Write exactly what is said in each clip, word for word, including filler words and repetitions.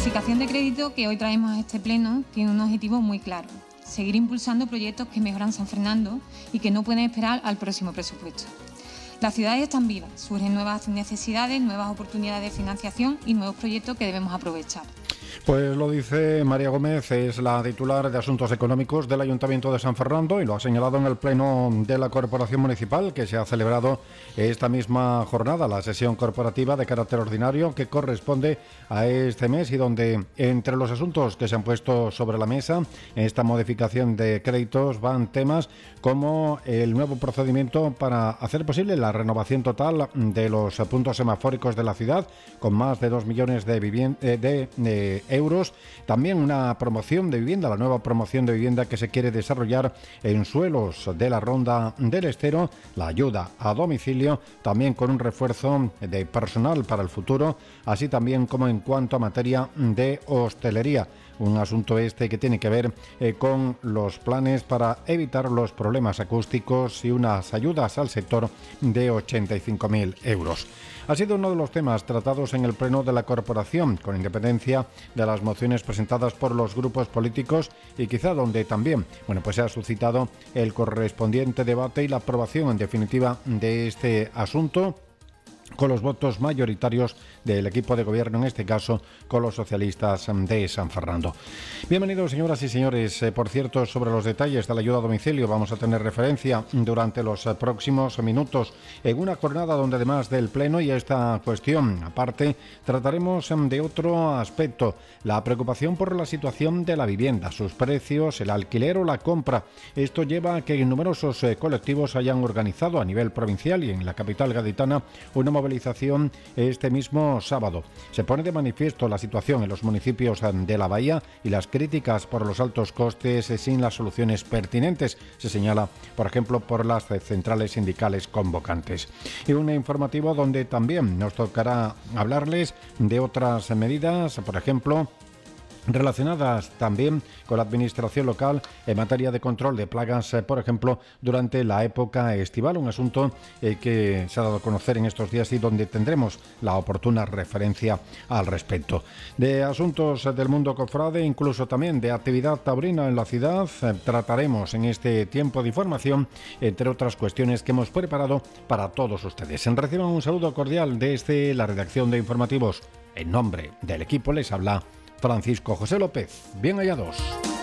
modificación de crédito que hoy traemos a este pleno tiene un objetivo muy claro: seguir impulsando proyectos que mejoran San Fernando y que no pueden esperar al próximo presupuesto. Las ciudades están vivas, surgen nuevas necesidades, nuevas oportunidades de financiación y nuevos proyectos que debemos aprovechar. Pues lo dice María Gómez, es la titular de Asuntos Económicos del Ayuntamiento de San Fernando y lo ha señalado en el pleno de la Corporación Municipal que se ha celebrado esta misma jornada, la sesión corporativa de carácter ordinario que corresponde a este mes y donde entre los asuntos que se han puesto sobre la mesa en esta modificación de créditos van temas como el nuevo procedimiento para hacer posible la renovación total de los puntos semafóricos de la ciudad con más de dos millones de, vivien- de, de, de euros. También una promoción de vivienda, la nueva promoción de vivienda que se quiere desarrollar en suelos de la Ronda del Estero, la ayuda a domicilio, también con un refuerzo de personal para el futuro, así también como en cuanto a materia de hostelería. Un asunto este que tiene que ver eh, con los planes para evitar los problemas acústicos y unas ayudas al sector de ochenta y cinco mil euros. Ha sido uno de los temas tratados en el pleno de la corporación, con independencia de las mociones presentadas por los grupos políticos y quizá donde también, bueno, pues se ha suscitado el correspondiente debate y la aprobación en definitiva de este asunto, con los votos mayoritarios del equipo de gobierno, en este caso con los socialistas de San Fernando. Bienvenidos, señoras y señores. Eh, por cierto, sobre los detalles de la ayuda a domicilio vamos a tener referencia durante los eh, próximos minutos en una jornada donde, además del pleno y esta cuestión aparte, trataremos eh, de otro aspecto: la preocupación por la situación de la vivienda, sus precios, el alquiler o la compra. Esto lleva a que numerosos eh, colectivos hayan organizado a nivel provincial y en la capital gaditana una movilización este mismo sábado. Se pone de manifiesto la situación en los municipios de la Bahía y las críticas por los altos costes sin las soluciones pertinentes, se señala, por ejemplo, por las centrales sindicales convocantes. Y un informativo donde también nos tocará hablarles de otras medidas, por ejemplo, relacionadas también con la administración local en materia de control de plagas, eh, por ejemplo, durante la época estival, un asunto eh, que se ha dado a conocer en estos días y donde tendremos la oportuna referencia al respecto. De asuntos del mundo cofrade, incluso también de actividad taurina en la ciudad, eh, trataremos en este tiempo de información, entre otras cuestiones que hemos preparado para todos ustedes. Reciban un saludo cordial desde la redacción de informativos. En nombre del equipo les habla Francisco José López. Bien hallados.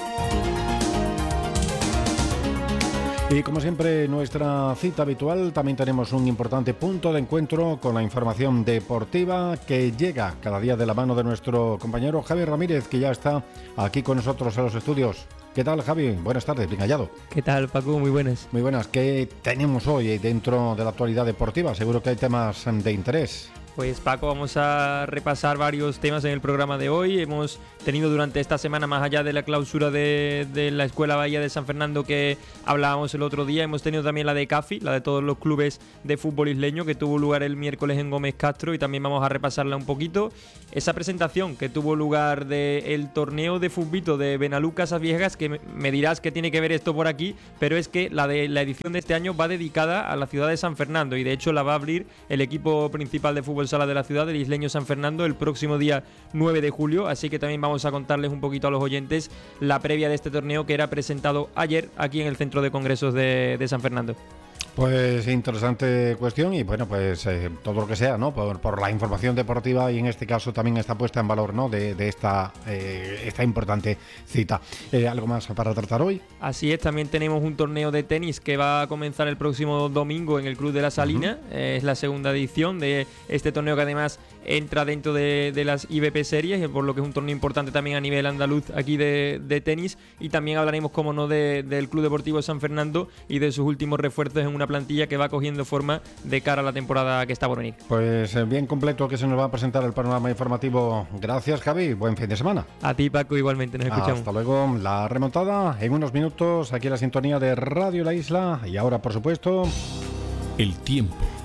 Y como siempre, nuestra cita habitual, también tenemos un importante punto de encuentro con la información deportiva que llega cada día de la mano de nuestro compañero Javi Ramírez, que ya está aquí con nosotros en los estudios. ¿Qué tal, Javi? Buenas tardes, bien hallado. ¿Qué tal, Paco? Muy buenas. Muy buenas. ¿Qué tenemos hoy dentro de la actualidad deportiva? Seguro que hay temas de interés. Pues Paco, vamos a repasar varios temas en el programa de hoy. Hemos tenido durante esta semana, más allá de la clausura de, de la Escuela Bahía de San Fernando que hablábamos el otro día, hemos tenido también la de CAFI, la de todos los clubes de fútbol isleño, que tuvo lugar el miércoles en Gómez Castro, y también vamos a repasarla un poquito. Esa presentación que tuvo lugar del torneo de fútbol de Benalú Casas Viejas, que me dirás que tiene que ver esto por aquí, pero es que la de la edición de este año va dedicada a la ciudad de San Fernando y de hecho la va a abrir el equipo principal de fútbol sala de la ciudad, el isleño San Fernando, el próximo día nueve de julio, así que también vamos a contarles un poquito a los oyentes la previa de este torneo que era presentado ayer aquí en el Centro de Congresos de, de San Fernando. Pues interesante cuestión y bueno, pues eh, todo lo que sea, ¿no? Por, por la información deportiva y en este caso también está puesta en valor, ¿no? De, de esta, eh, esta importante cita. Eh, ¿Algo más para tratar hoy? Así es, también tenemos un torneo de tenis que va a comenzar el próximo domingo en el Club de la Salina. Uh-huh. Eh, es la segunda edición de este torneo que además entra dentro de, de las I B P Series, por lo que es un torneo importante también a nivel andaluz aquí de, de tenis. Y también hablaremos, como no, de, del Club Deportivo San Fernando y de sus últimos refuerzos en una plantilla que va cogiendo forma de cara a la temporada que está por venir. Pues eh, bien completo que se nos va a presentar el panorama informativo. Gracias, Javi. Buen fin de semana. A ti, Paco, igualmente. Nos escuchamos. Hasta luego. La remontada en unos minutos aquí en la sintonía de Radio La Isla. Y ahora, por supuesto, el tiempo.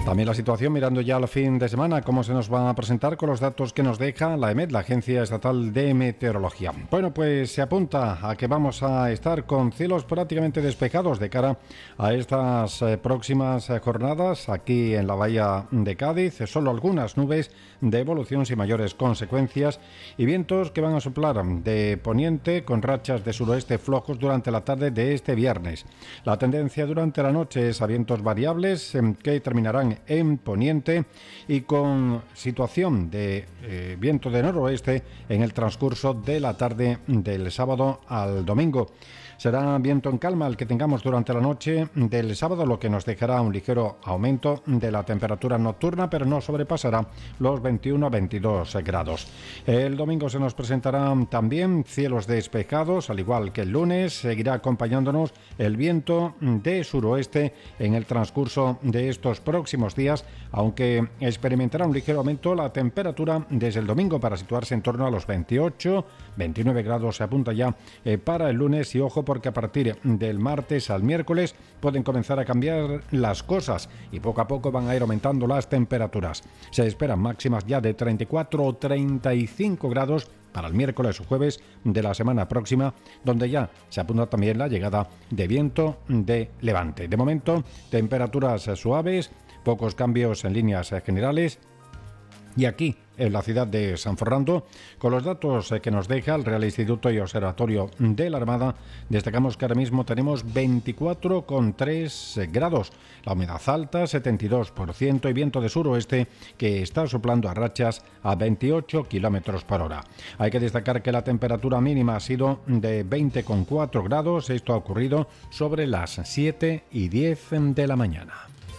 También la situación mirando ya al fin de semana, cómo se nos va a presentar con los datos que nos deja la EMET, la Agencia Estatal de Meteorología. Bueno, pues se apunta a que vamos a estar con cielos prácticamente despejados de cara a estas eh, próximas eh, jornadas aquí en la bahía de Cádiz. Solo algunas nubes de evolución sin mayores consecuencias y vientos que van a soplar de poniente con rachas de suroeste flojos durante la tarde de este viernes. La tendencia durante la noche es a vientos variables eh, que terminarán en poniente y con situación de eh, viento de noroeste en el transcurso de la tarde del sábado al domingo. Será viento en calma el que tengamos durante la noche del sábado, lo que nos dejará un ligero aumento de la temperatura nocturna, pero no sobrepasará los veintiuno a veintidós grados. El domingo se nos presentarán también cielos despejados, al igual que el lunes. Seguirá acompañándonos el viento de suroeste en el transcurso de estos próximos días, aunque experimentará un ligero aumento la temperatura desde el domingo para situarse en torno a los veintiocho, veintinueve grados. Se apunta ya eh, para el lunes y ojo porque a partir del martes al miércoles pueden comenzar a cambiar las cosas y poco a poco van a ir aumentando las temperaturas. Se esperan máximas ya de treinta y cuatro o treinta y cinco grados para el miércoles o jueves de la semana próxima, donde ya se apunta también la llegada de viento de levante. De momento, temperaturas suaves, pocos cambios en líneas generales. Y aquí, en la ciudad de San Fernando, con los datos que nos deja el Real Instituto y Observatorio de la Armada, destacamos que ahora mismo tenemos veinticuatro coma tres grados, la humedad alta, setenta y dos por ciento y viento de suroeste que está soplando a rachas a veintiocho kilómetros por hora. Hay que destacar que la temperatura mínima ha sido de veinte coma cuatro grados, esto ha ocurrido sobre las siete y diez de la mañana.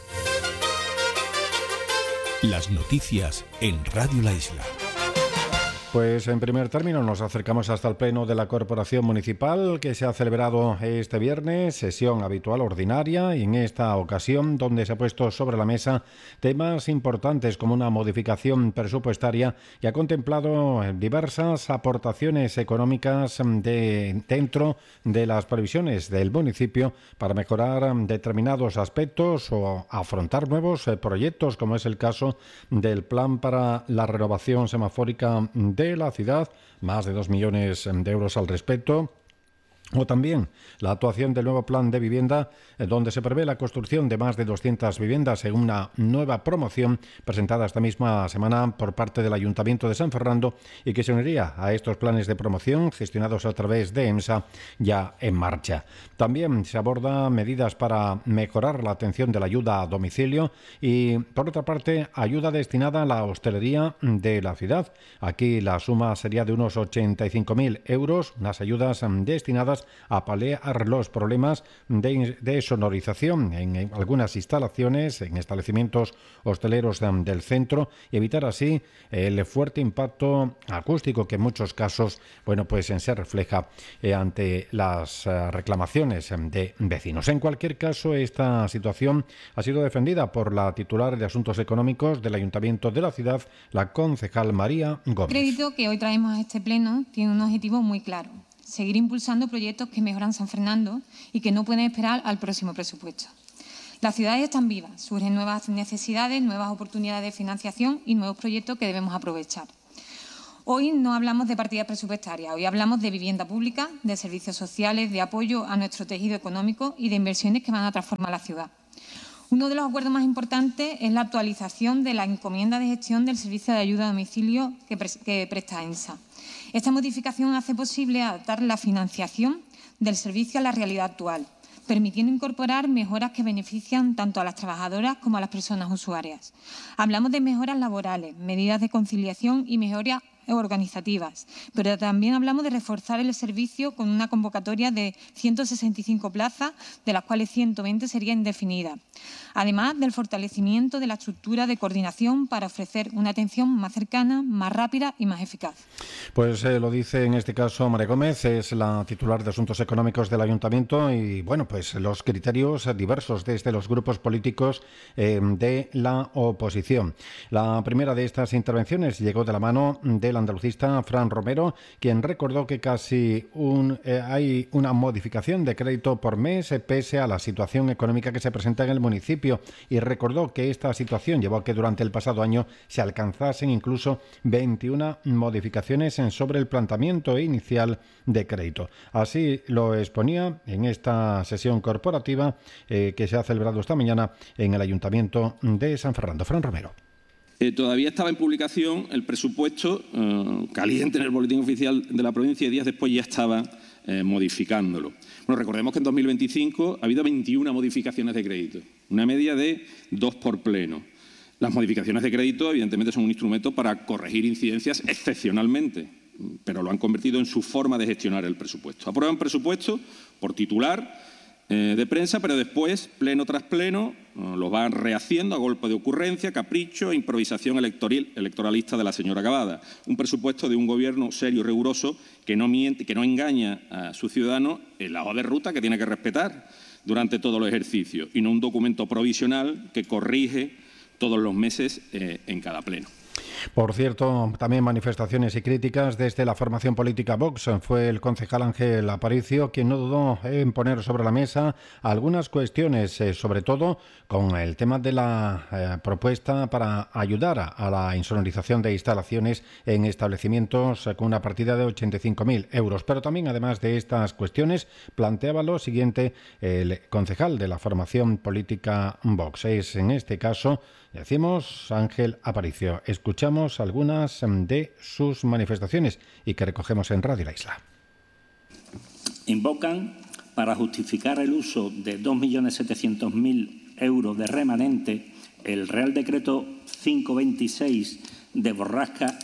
Las noticias en Radio La Isla. Pues en primer término nos acercamos hasta el Pleno de la Corporación Municipal que se ha celebrado este viernes, sesión habitual ordinaria, y en esta ocasión donde se ha puesto sobre la mesa temas importantes como una modificación presupuestaria que ha contemplado diversas aportaciones económicas de, dentro de las previsiones del municipio para mejorar determinados aspectos o afrontar nuevos proyectos, como es el caso del plan para la renovación semafórica de de la ciudad, más de dos millones de euros al respecto. O también la actuación del nuevo plan de vivienda, donde se prevé la construcción de más de doscientas viviendas en una nueva promoción presentada esta misma semana por parte del Ayuntamiento de San Fernando y que se uniría a estos planes de promoción gestionados a través de EMSA ya en marcha. También se abordan medidas para mejorar la atención de la ayuda a domicilio y, por otra parte, ayuda destinada a la hostelería de la ciudad. Aquí la suma sería de unos ochenta y cinco mil euros, unas ayudas destinadas a paliar los problemas de, de sonorización en, en algunas instalaciones, en establecimientos hosteleros de, del centro, y evitar así el fuerte impacto acústico que en muchos casos, bueno, pues se refleja eh, ante las eh, reclamaciones de vecinos. En cualquier caso, esta situación ha sido defendida por la titular de Asuntos Económicos del Ayuntamiento de la ciudad, la concejal María Gómez. El crédito que hoy traemos a este pleno tiene un objetivo muy claro: seguir impulsando proyectos que mejoran San Fernando y que no pueden esperar al próximo presupuesto. Las ciudades están vivas, surgen nuevas necesidades, nuevas oportunidades de financiación y nuevos proyectos que debemos aprovechar. Hoy no hablamos de partidas presupuestarias, hoy hablamos de vivienda pública, de servicios sociales, de apoyo a nuestro tejido económico y de inversiones que van a transformar la ciudad. Uno de los acuerdos más importantes es la actualización de la encomienda de gestión del servicio de ayuda a domicilio que, pre que presta EMSA. Esta modificación hace posible adaptar la financiación del servicio a la realidad actual, permitiendo incorporar mejoras que benefician tanto a las trabajadoras como a las personas usuarias. Hablamos de mejoras laborales, medidas de conciliación y mejoras organizativas, pero también hablamos de reforzar el servicio con una convocatoria de ciento sesenta y cinco plazas, de las cuales ciento veinte serían indefinidas, además del fortalecimiento de la estructura de coordinación para ofrecer una atención más cercana, más rápida y más eficaz. Pues eh, lo dice en este caso María Gómez, es la titular de Asuntos Económicos del Ayuntamiento, y bueno, pues los criterios diversos desde los grupos políticos eh, de la oposición. La primera de estas intervenciones llegó de la mano de el andalucista Fran Romero, quien recordó que casi un, eh, hay una modificación de crédito por mes eh, pese a la situación económica que se presenta en el municipio, y recordó que esta situación llevó a que durante el pasado año se alcanzasen incluso veintiuna modificaciones en sobre el planteamiento inicial de crédito. Así lo exponía en esta sesión corporativa eh, que se ha celebrado esta mañana en el Ayuntamiento de San Fernando. Fran Romero. Eh, todavía estaba en publicación el presupuesto eh, caliente en el boletín oficial de la provincia, y días después ya estaba eh, modificándolo. Bueno, recordemos que en dos mil veinticinco ha habido veintiuna modificaciones de crédito, una media de dos por pleno. Las modificaciones de crédito, evidentemente, son un instrumento para corregir incidencias excepcionalmente, pero lo han convertido en su forma de gestionar el presupuesto. Aprueban presupuesto por titular eh, de prensa, pero después, pleno tras pleno, eh, lo van rehaciendo a golpe de ocurrencia, capricho e improvisación electoral, electoralista de la señora Cavada. Un presupuesto de un gobierno serio y riguroso que no miente, que no engaña a sus ciudadanos en la hoja de ruta que tiene que respetar durante todo el ejercicio, y no un documento provisional que corrige todos los meses eh, en cada pleno. Por cierto, también manifestaciones y críticas desde la formación política Vox. Fue el concejal Ángel Aparicio quien no dudó en poner sobre la mesa algunas cuestiones, eh, sobre todo con el tema de la eh, propuesta para ayudar a, a la insonorización de instalaciones en establecimientos eh, con una partida de ochenta y cinco mil euros. Pero también, además de estas cuestiones, planteaba lo siguiente el concejal de la formación política Vox. Es, en este caso, decimos, Ángel Aparicio. Escuchamos algunas de sus manifestaciones y que recogemos en Radio La Isla. Invocan, para justificar el uso de dos millones setecientos mil euros de remanente, el Real Decreto quinientos veintiséis de borrasca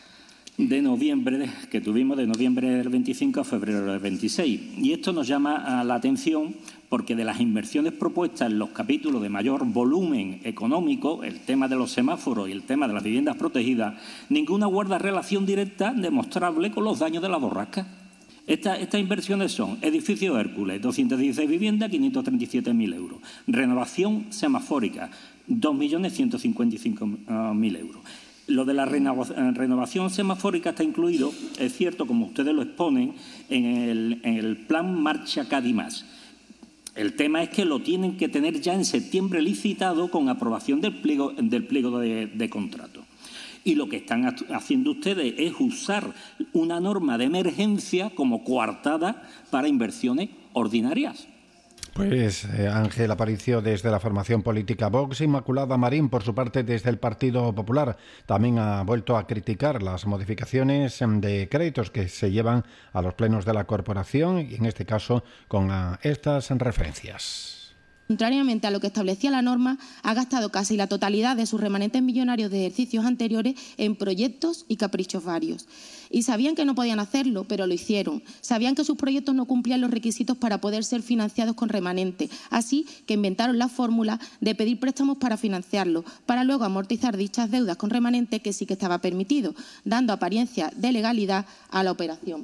de noviembre, que tuvimos de noviembre del veinticinco a febrero del veintiséis. Y esto nos llama a la atención porque de las inversiones propuestas en los capítulos de mayor volumen económico, el tema de los semáforos y el tema de las viviendas protegidas, ninguna guarda relación directa demostrable con los daños de la borrasca. Esta, estas inversiones son edificio Hércules, doscientas dieciséis viviendas, quinientos treinta y siete mil euros. Renovación semafórica, dos millones ciento cincuenta y cinco mil euros. Lo de la renovación semafórica está incluido, es cierto, como ustedes lo exponen, en el, en el plan Marcha Cádiz Más. El tema es que lo tienen que tener ya en septiembre licitado con aprobación del pliego, del pliego de, de contrato. Y lo que están haciendo ustedes es usar una norma de emergencia como coartada para inversiones ordinarias. Pues eh, Ángel Aparicio desde la formación política Vox. Inmaculada Marín, por su parte, desde el Partido Popular, también ha vuelto a criticar las modificaciones de créditos que se llevan a los plenos de la corporación y, en este caso, con uh, estas referencias. Contrariamente a lo que establecía la norma, ha gastado casi la totalidad de sus remanentes millonarios de ejercicios anteriores en proyectos y caprichos varios. Y sabían que no podían hacerlo, pero lo hicieron. Sabían que sus proyectos no cumplían los requisitos para poder ser financiados con remanente. Así que inventaron la fórmula de pedir préstamos para financiarlos, para luego amortizar dichas deudas con remanente, que sí que estaba permitido, dando apariencia de legalidad a la operación,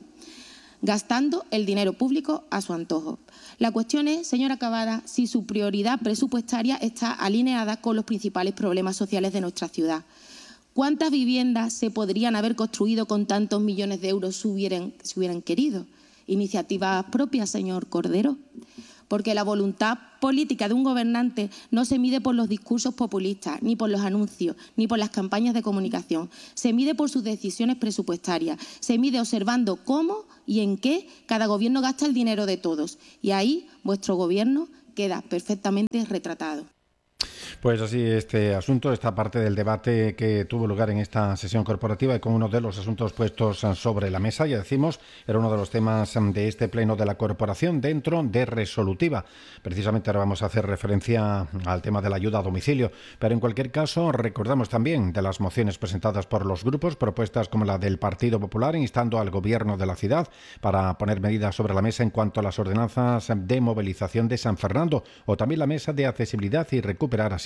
gastando el dinero público a su antojo. La cuestión es, señora Cavada, si su prioridad presupuestaria está alineada con los principales problemas sociales de nuestra ciudad. ¿Cuántas viviendas se podrían haber construido con tantos millones de euros si hubieran, si hubieran querido? ¿Iniciativas propias, señor Cordero? Porque la voluntad política de un gobernante no se mide por los discursos populistas, ni por los anuncios, ni por las campañas de comunicación. Se mide por sus decisiones presupuestarias. Se mide observando cómo y en qué cada gobierno gasta el dinero de todos. Y ahí vuestro gobierno queda perfectamente retratado. Pues así, este asunto, esta parte del debate que tuvo lugar en esta sesión corporativa y con uno de los asuntos puestos sobre la mesa, ya decimos, era uno de los temas de este pleno de la corporación dentro de resolutiva. Precisamente ahora vamos a hacer referencia al tema de la ayuda a domicilio, pero en cualquier caso recordamos también de las mociones presentadas por los grupos, propuestas como la del Partido Popular, instando al gobierno de la ciudad para poner medidas sobre la mesa en cuanto a las ordenanzas de movilización de San Fernando, o también la mesa de accesibilidad y recuperar así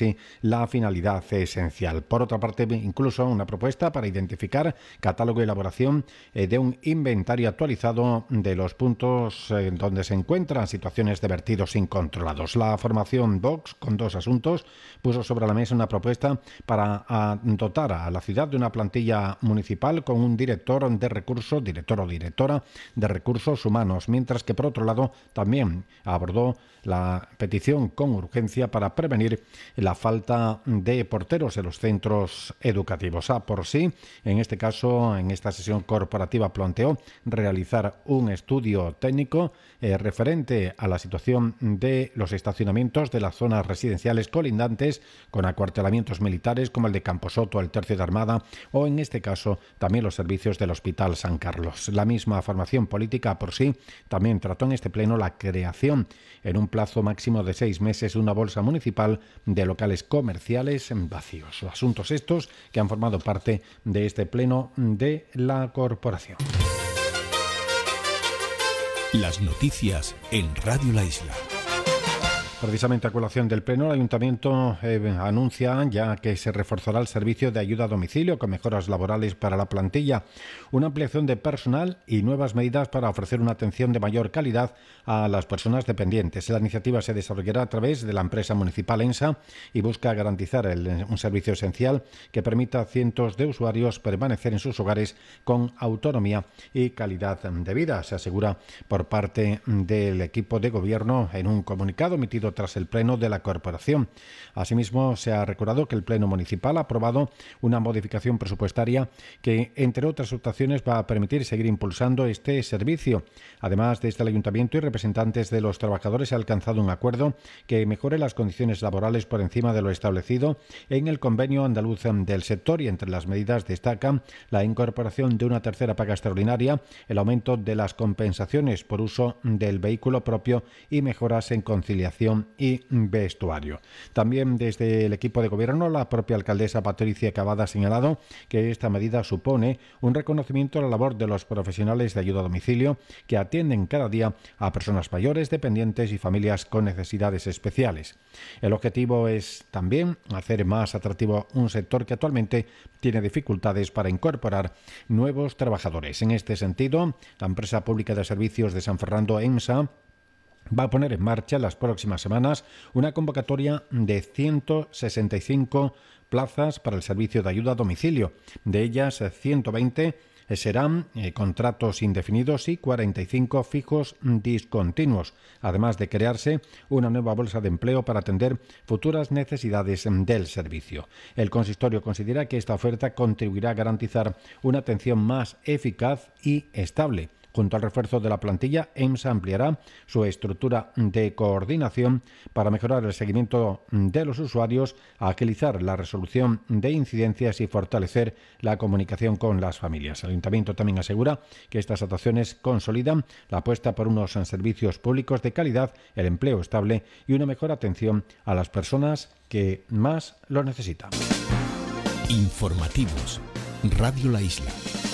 así la finalidad esencial. Por otra parte, incluso una propuesta para identificar catálogo y elaboración eh, de un inventario actualizado de los puntos en eh, donde se encuentran situaciones de vertidos incontrolados. La formación Vox, con dos asuntos, puso sobre la mesa una propuesta para a, dotar a la ciudad de una plantilla municipal con un director de recursos, director o directora de recursos humanos, mientras que por otro lado también abordó la petición con urgencia para prevenir la falta de porteros en los centros educativos. A por sí, en este caso, en esta sesión corporativa planteó realizar un estudio técnico eh, referente a la situación de los estacionamientos de las zonas residenciales colindantes con acuartelamientos militares como el de Camposoto, el Tercio de Armada o en este caso también los servicios del Hospital San Carlos. La misma formación política por sí también trató en este pleno la creación en un plazo máximo de seis meses una bolsa municipal de locales comerciales vacíos. Asuntos estos que han formado parte de este pleno de la corporación. Las noticias en Radio La Isla. Precisamente a colación del Pleno, el Ayuntamiento eh, anuncia ya que se reforzará el servicio de ayuda a domicilio con mejoras laborales para la plantilla, una ampliación de personal y nuevas medidas para ofrecer una atención de mayor calidad a las personas dependientes. La iniciativa se desarrollará a través de la empresa municipal EMSA y busca garantizar el, un servicio esencial que permita a cientos de usuarios permanecer en sus hogares con autonomía y calidad de vida, se asegura por parte del equipo de gobierno en un comunicado emitido tras el pleno de la corporación. Asimismo, se ha recordado que el pleno municipal ha aprobado una modificación presupuestaria que, entre otras actuaciones, va a permitir seguir impulsando este servicio. Además, desde el ayuntamiento y representantes de los trabajadores se ha alcanzado un acuerdo que mejore las condiciones laborales por encima de lo establecido en el convenio andaluz del sector, y entre las medidas destacan la incorporación de una tercera paga extraordinaria, el aumento de las compensaciones por uso del vehículo propio y mejoras en conciliación y vestuario. También desde el equipo de gobierno, la propia alcaldesa Patricia Cavada ha señalado que esta medida supone un reconocimiento a la labor de los profesionales de ayuda a domicilio que atienden cada día a personas mayores, dependientes y familias con necesidades especiales. El objetivo es también hacer más atractivo un sector que actualmente tiene dificultades para incorporar nuevos trabajadores. En este sentido, la empresa pública de servicios de San Fernando, EMSA, va a poner en marcha en las próximas semanas una convocatoria de ciento sesenta y cinco plazas para el servicio de ayuda a domicilio. De ellas, ciento veinte serán eh, contratos indefinidos y cuarenta y cinco fijos discontinuos, además de crearse una nueva bolsa de empleo para atender futuras necesidades del servicio. El consistorio considera que esta oferta contribuirá a garantizar una atención más eficaz y estable. Junto al refuerzo de la plantilla, EMSA ampliará su estructura de coordinación para mejorar el seguimiento de los usuarios, agilizar la resolución de incidencias y fortalecer la comunicación con las familias. El Ayuntamiento también asegura que estas actuaciones consolidan la apuesta por unos servicios públicos de calidad, el empleo estable y una mejor atención a las personas que más lo necesitan. Informativos. Radio La Isla.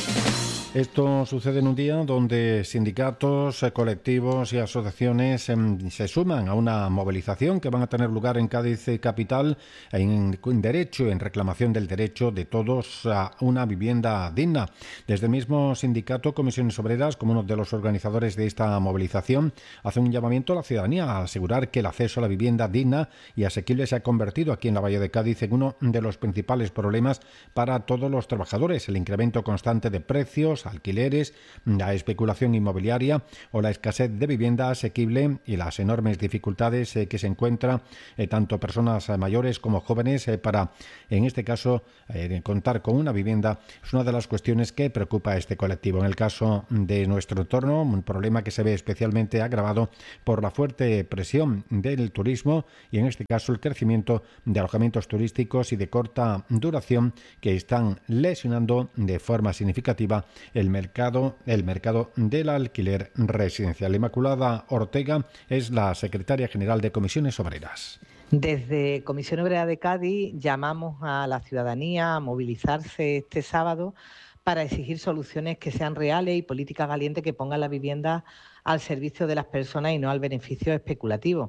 Esto sucede en un día donde sindicatos, colectivos y asociaciones eh, se suman a una movilización que van a tener lugar en Cádiz capital en, en derecho, en reclamación del derecho de todos a una vivienda digna. Desde el mismo sindicato, Comisiones Obreras, como uno de los organizadores de esta movilización, hace un llamamiento a la ciudadanía a asegurar que el acceso a la vivienda digna y asequible se ha convertido aquí en la Bahía de Cádiz en uno de los principales problemas para todos los trabajadores. El incremento constante de precios, alquileres, la especulación inmobiliaria o la escasez de vivienda asequible y las enormes dificultades eh, que se encuentran eh, tanto personas eh, mayores como jóvenes eh, para, en este caso, eh, contar con una vivienda es una de las cuestiones que preocupa a este colectivo. En el caso de nuestro entorno, un problema que se ve especialmente agravado por la fuerte presión del turismo y, en este caso, el crecimiento de alojamientos turísticos y de corta duración que están lesionando de forma significativa el mercado, el mercado del alquiler residencial. Inmaculada Ortega es la secretaria general de Comisiones Obreras. Desde Comisión Obrera de Cádiz llamamos a la ciudadanía a movilizarse este sábado para exigir soluciones que sean reales y políticas valientes que pongan la vivienda al servicio de las personas y no al beneficio especulativo.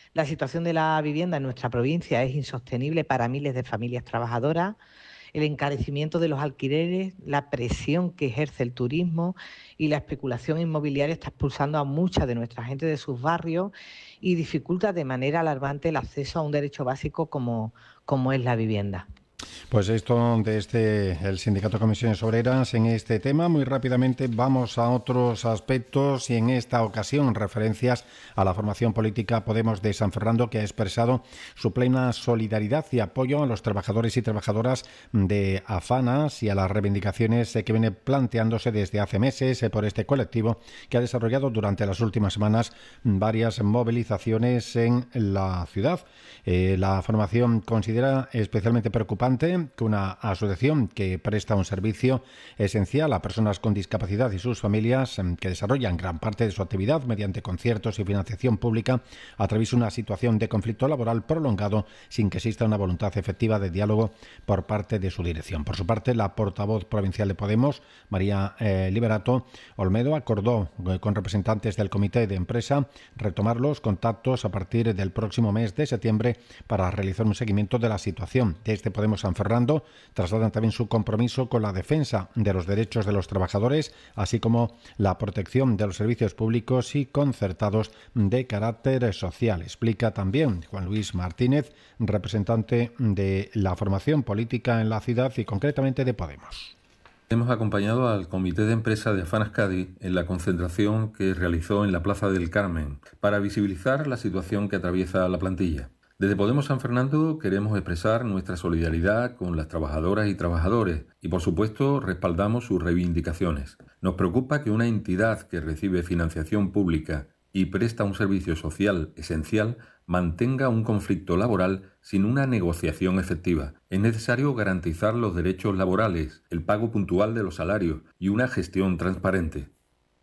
La situación de la vivienda en nuestra provincia es insostenible para miles de familias trabajadoras. El encarecimiento de los alquileres, la presión que ejerce el turismo y la especulación inmobiliaria está expulsando a mucha de nuestra gente de sus barrios y dificulta de manera alarmante el acceso a un derecho básico como, como es la vivienda. Pues esto desde el Sindicato de Comisiones Obreras en este tema. Muy rápidamente vamos a otros aspectos y en esta ocasión referencias a la formación política Podemos de San Fernando, que ha expresado su plena solidaridad y apoyo a los trabajadores y trabajadoras de Afanas y a las reivindicaciones que viene planteándose desde hace meses por este colectivo, que ha desarrollado durante las últimas semanas varias movilizaciones en la ciudad. Eh, la formación considera especialmente preocupante que una asociación que presta un servicio esencial a personas con discapacidad y sus familias, que desarrollan gran parte de su actividad mediante conciertos y financiación pública, atraviesa una situación de conflicto laboral prolongado sin que exista una voluntad efectiva de diálogo por parte de su dirección. Por su parte, la portavoz provincial de Podemos, María eh, Liberato Olmedo, acordó eh, con representantes del comité de empresa retomar los contactos a partir del próximo mes de septiembre para realizar un seguimiento de la situación. Desde Podemos San Fernando trasladan también su compromiso con la defensa de los derechos de los trabajadores, así como la protección de los servicios públicos y concertados de carácter social. Explica también Juan Luis Martínez, representante de la formación política en la ciudad y concretamente de Podemos. Hemos acompañado al Comité de Empresa de Afanas Cádiz en la concentración que realizó en la Plaza del Carmen para visibilizar la situación que atraviesa la plantilla. Desde Podemos San Fernando queremos expresar nuestra solidaridad con las trabajadoras y trabajadores y, por supuesto, respaldamos sus reivindicaciones. Nos preocupa que una entidad que recibe financiación pública y presta un servicio social esencial mantenga un conflicto laboral sin una negociación efectiva. Es necesario garantizar los derechos laborales, el pago puntual de los salarios y una gestión transparente.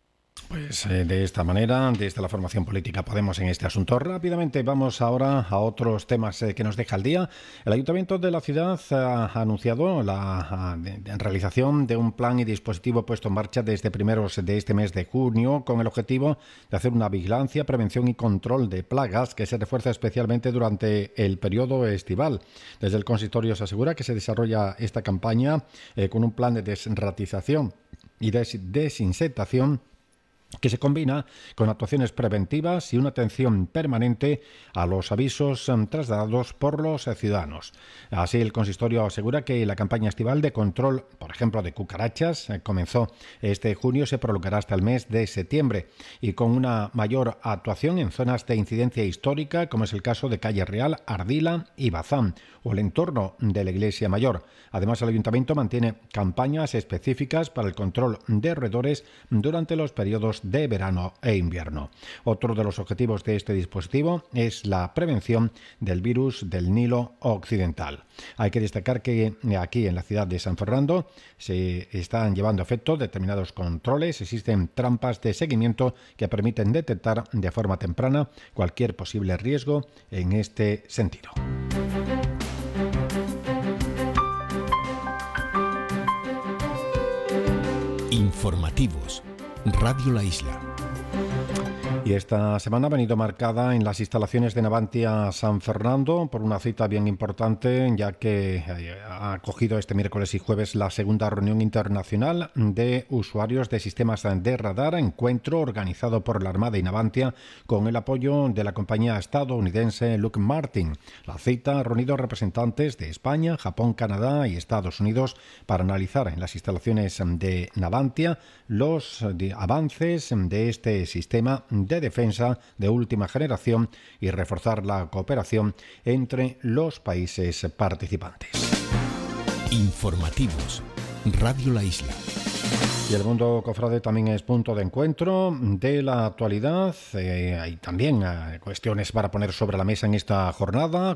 Pues eh, de esta manera, desde la formación política Podemos en este asunto. Rápidamente vamos ahora a otros temas eh, que nos deja el día. El Ayuntamiento de la ciudad ha anunciado la a, de, de realización de un plan y dispositivo puesto en marcha desde primeros de este mes de junio con el objetivo de hacer una vigilancia, prevención y control de plagas que se refuerza especialmente durante el periodo estival. Desde el consistorio se asegura que se desarrolla esta campaña eh, con un plan de desratización y des- desinsectación que se combina con actuaciones preventivas y una atención permanente a los avisos um, trasladados por los eh, ciudadanos. Así, el consistorio asegura que la campaña estival de control, por ejemplo, de cucarachas, eh, comenzó este junio y se prolongará hasta el mes de septiembre, y con una mayor actuación en zonas de incidencia histórica, como es el caso de Calle Real, Ardila y Bazán, o el entorno de la Iglesia Mayor. Además, el Ayuntamiento mantiene campañas específicas para el control de roedores durante los periodos de verano e invierno. Otro de los objetivos de este dispositivo es la prevención del virus del Nilo Occidental. Hay que destacar que aquí en la ciudad de San Fernando se están llevando a efecto determinados controles. Existen trampas de seguimiento que permiten detectar de forma temprana cualquier posible riesgo en este sentido. Informativos. Radio La Isla. Y esta semana ha venido marcada en las instalaciones de Navantia San Fernando por una cita bien importante, ya que ha acogido este miércoles y jueves la segunda reunión internacional de usuarios de sistemas de radar, encuentro organizado por la Armada y Navantia con el apoyo de la compañía estadounidense Lockheed Martin. La cita ha reunido representantes de España, Japón, Canadá y Estados Unidos para analizar en las instalaciones de Navantia los avances de este sistema de defensa de última generación y reforzar la cooperación entre los países participantes. Informativos. Radio La Isla. Y el mundo cofrade también es punto de encuentro de la actualidad. Eh, hay también eh, cuestiones para poner sobre la mesa en esta jornada.